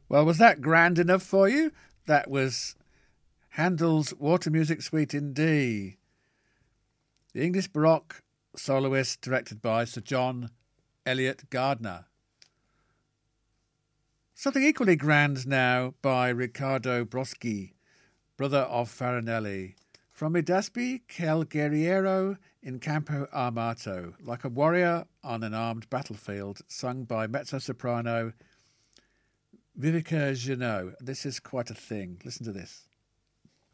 Well, was that grand enough for you? That was Handel's Water Music Suite in D. The English Baroque soloist directed by Sir John Eliot Gardner. Something equally grand now by Riccardo Broschi, brother of Farinelli. From I Daspi quel guerriero in campo armato, like a warrior on an armed battlefield, sung by mezzo-soprano Vivica Junot. This is quite a thing. Listen to this.